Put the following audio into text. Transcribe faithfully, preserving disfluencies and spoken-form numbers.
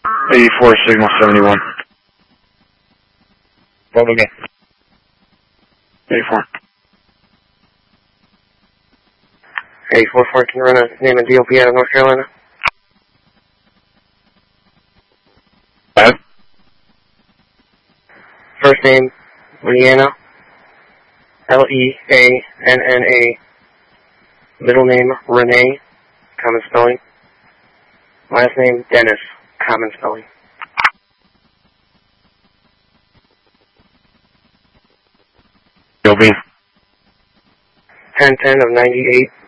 eighty-four, signal seventy-one. What again? eighty-four. eighty-four four, can you run a name and D O P out of North Carolina? Five. First name, Leanna, L E A N N A. Middle name, Renee, common spelling. Last name, Dennis, common spelling. D O B. ten ten of ninety-eight.